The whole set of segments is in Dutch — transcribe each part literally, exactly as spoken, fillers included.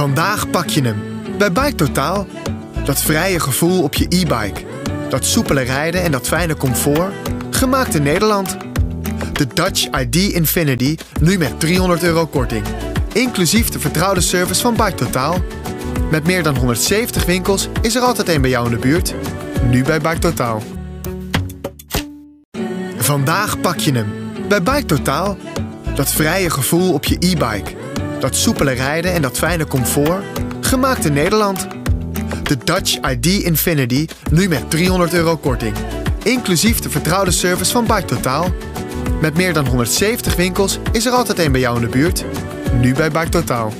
Vandaag pak je hem. Bij Bike Totaal. Dat vrije gevoel op je e-bike. Dat soepele rijden en dat fijne comfort. Gemaakt in Nederland. De Dutch I D Infinity, nu met driehonderd euro korting. Inclusief de vertrouwde service van Bike Totaal. Met meer dan honderdzeventig winkels is er altijd een bij jou in de buurt. Nu bij Bike Totaal. Vandaag pak je hem. Bij Bike Totaal. Dat vrije gevoel op je e-bike. Dat soepele rijden en dat fijne comfort. Gemaakt in Nederland. De Dutch I D Infinity, nu met driehonderd euro korting. Inclusief de vertrouwde service van Bike Totaal. Met meer dan honderdzeventig winkels is er altijd een bij jou in de buurt. Nu bij Bike Totaal.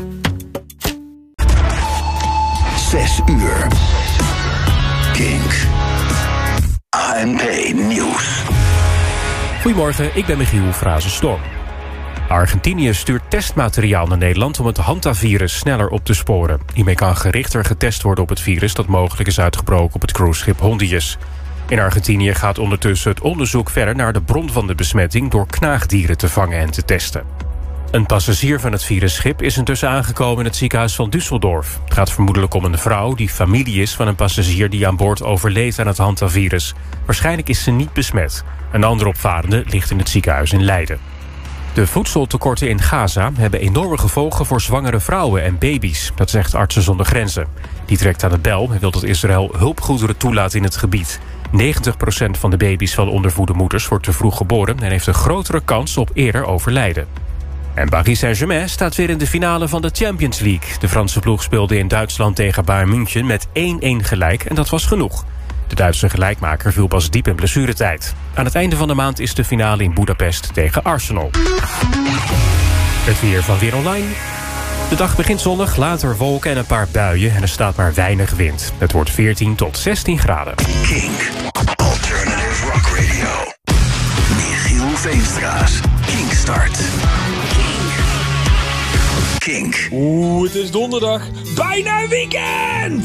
Zes uur. Kink. A N P Nieuws. Goedemorgen, ik ben Michiel Frazenstorm. Argentinië stuurt testmateriaal naar Nederland om het hantavirus sneller op te sporen. Hiermee kan gerichter getest worden op het virus dat mogelijk is uitgebroken op het cruiseschip Hondius. In Argentinië gaat ondertussen het onderzoek verder naar de bron van de besmetting door knaagdieren te vangen en te testen. Een passagier van het virusschip is intussen aangekomen in het ziekenhuis van Düsseldorf. Het gaat vermoedelijk om een vrouw die familie is van een passagier die aan boord overleed aan het hantavirus. Waarschijnlijk is ze niet besmet. Een andere opvarende ligt in het ziekenhuis in Leiden. De voedseltekorten in Gaza hebben enorme gevolgen voor zwangere vrouwen en baby's. Dat zegt Artsen zonder Grenzen. Die trekt aan de bel en wil dat Israël hulpgoederen toelaat in het gebied. negentig procent van de baby's van ondervoede moeders wordt te vroeg geboren en heeft een grotere kans op eerder overlijden. En Paris Saint-Germain staat weer in de finale van de Champions League. De Franse ploeg speelde in Duitsland tegen Bayern München met één-één gelijk en dat was genoeg. De Duitse gelijkmaker viel pas diep in blessuretijd. Aan het einde van de maand is de finale in Budapest tegen Arsenal. Het weer van Weer Online. De dag begint zonnig, later wolken en een paar buien en er staat maar weinig wind. Het wordt veertien tot zestien graden. Kink. Alternative Rock Radio. Michiel Veenstra's. Kink Start. Kink. Oeh, het is donderdag. Bijna weekend!